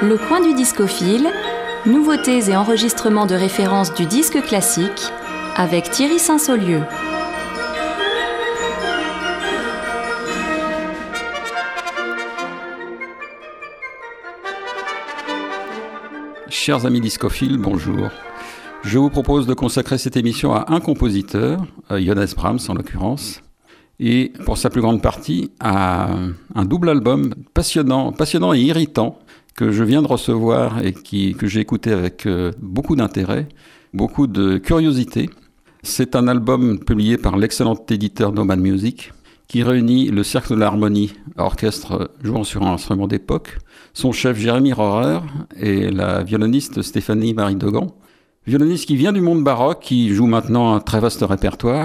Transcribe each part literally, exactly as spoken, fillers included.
Le coin du discophile, nouveautés et enregistrements de référence du disque classique avec Thierry Saint-Saulieu. Chers amis discophiles, bonjour. Je vous propose de consacrer cette émission à un compositeur, Johannes Brahms en l'occurrence, et pour sa plus grande partie à un double album passionnant, passionnant et irritant que je viens de recevoir et qui, que j'ai écouté avec euh, beaucoup d'intérêt, beaucoup de curiosité. C'est un album publié par l'excellent éditeur Nomad Music qui réunit le Cercle de l'Harmonie, orchestre jouant sur un instrument d'époque, son chef Jérémy Rohrer et la violoniste Stéphanie Marie Degan. Violoniste qui vient du monde baroque, qui joue maintenant un très vaste répertoire.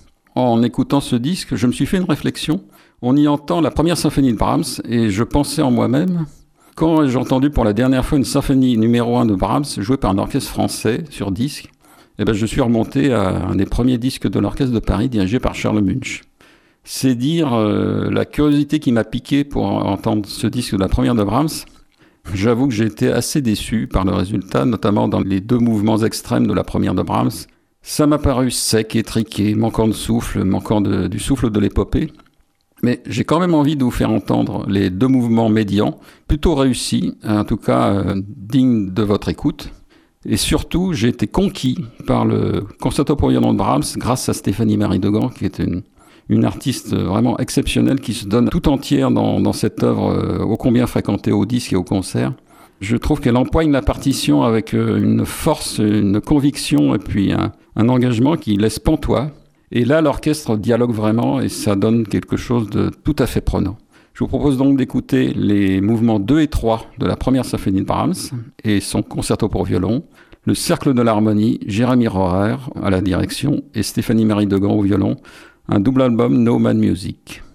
En écoutant ce disque, je me suis fait une réflexion. On y entend la première symphonie de Brahms et je pensais en moi-même, quand j'ai entendu pour la dernière fois une symphonie numéro un de Brahms jouée par un orchestre français sur disque, eh ben je suis remonté à un des premiers disques de l'Orchestre de Paris dirigé par Charles Munch. C'est dire euh, la curiosité qui m'a piqué pour entendre ce disque de la première de Brahms. J'avoue que j'ai été assez déçu par le résultat, notamment dans les deux mouvements extrêmes de la première de Brahms. Ça m'a paru sec, étriqué, manquant de souffle, manquant de, du souffle de l'épopée. Mais j'ai quand même envie de vous faire entendre les deux mouvements médians, plutôt réussis, en tout cas euh, dignes de votre écoute. Et surtout, j'ai été conquis par le concerto pour violon de Brahms grâce à Stéphanie Marie Degan, qui est une, une artiste vraiment exceptionnelle qui se donne tout entière dans, dans cette œuvre euh, ô combien fréquentée au disque et au concert. Je trouve qu'elle empoigne la partition avec euh, une force, une conviction et puis un, un engagement qui laisse pantois. Et là, l'orchestre dialogue vraiment et ça donne quelque chose de tout à fait prenant. Je vous propose donc d'écouter les mouvements deux et trois de la première symphonie de Brahms et son concerto pour violon, le Cercle de l'Harmonie, Jérémy Rohrer à la direction et Stéphanie Marie Degan au violon, un double album Nomad Music.